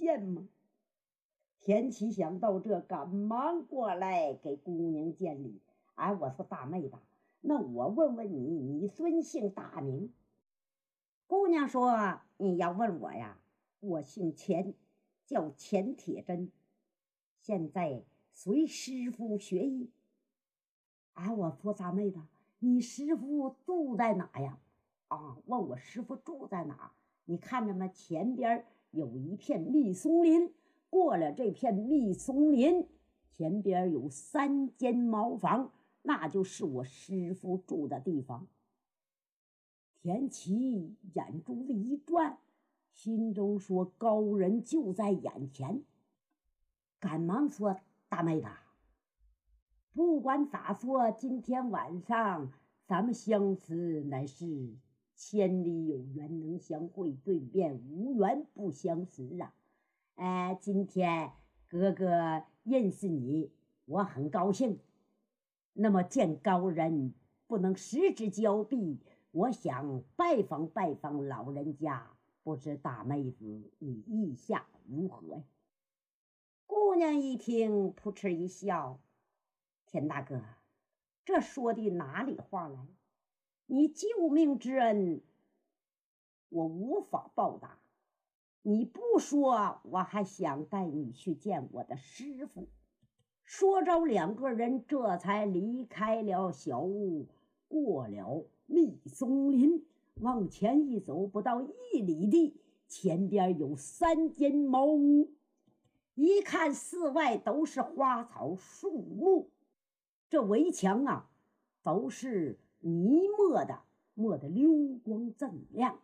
见吗？田七想到这，赶忙过来给姑娘见礼。我说大妹子，那我问问你，你孙姓大名？姑娘说，你要问我呀，我姓钱，叫钱铁针，现在随师傅学艺。我说大妹子，你师傅住在哪呀？问我师傅住在哪？你看着吗？前边有一片密松林，过了这片密松林，前边有3间茅房，那就是我师傅住的地方。田七眼珠子一转，心中说高人就在眼前，赶忙说大妹子，不管咋说，今天晚上咱们相识乃是千里有缘能相会，对面无缘不相识啊！今天哥哥认识你，我很高兴。那么见高人不能失之交臂，我想拜访拜访老人家，不知大妹子你意下如何呀？姑娘一听，扑哧一笑，田大哥，这说的哪里话来？你救命之恩，我无法报答。你不说，我还想带你去见我的师傅。说着，2个人这才离开了小屋，过了密松林，往前一走，不到1里地，前边有3间茅屋。一看四外都是花草树木，这围墙都是泥磨的，磨得溜光锃亮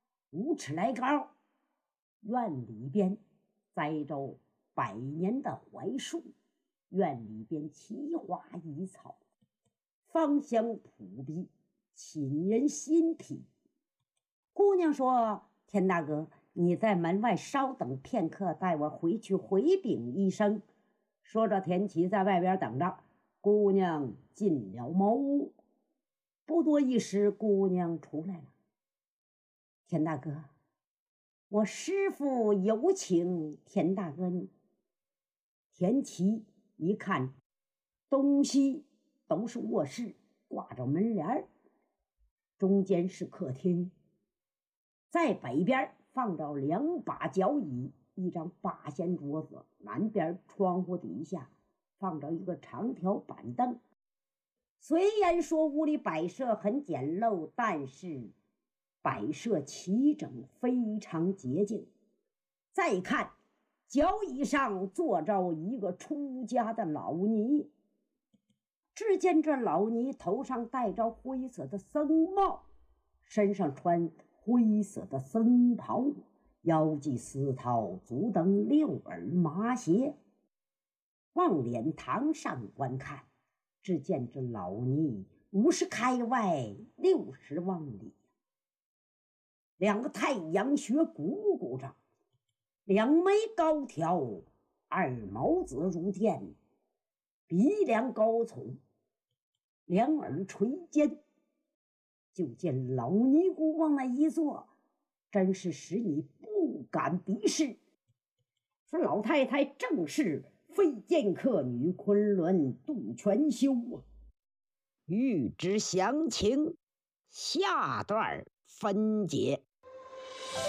，5尺来高。院里边栽着100年的槐树，院里边奇花异草，芳香扑鼻，沁人心脾。姑娘说，田大哥，你在门外稍等片刻，带我回去回禀一声。说着，田七在外边等着。姑娘进了茅屋，不多一时，姑娘出来了。田大哥，我师傅有请田大哥你。田七一看，东西都是卧室，挂着门帘，中间是客厅，在北边放着2把脚椅，一张8仙桌子，南边窗户底下放着一个长条板凳。虽然说屋里摆设很简陋，但是摆设齐整，非常洁净。再看脚椅上坐着一个出家的老尼，只见这老尼头上戴着灰色的僧帽，身上穿灰色的僧袍，腰系丝绦，足蹬6耳麻鞋。往脸堂上观看，只见这老尼50开外，60往里，2个太阳穴鼓鼓着，2眉高挑，2眸子如电，鼻梁高耸，2耳垂肩。就见老尼姑往那一坐，真是使你不敢敌视。说老太太正是非剑客女昆仑杜全修啊！欲知详情，下段分解。